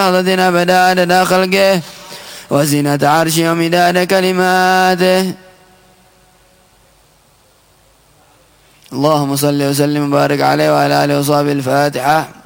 لحظة أبدا عدد خلقه وزنة عرشه ومداد كلماته. اللهم صل وسلم وبارك عليه وعلى آله وصحبه. الفاتحة.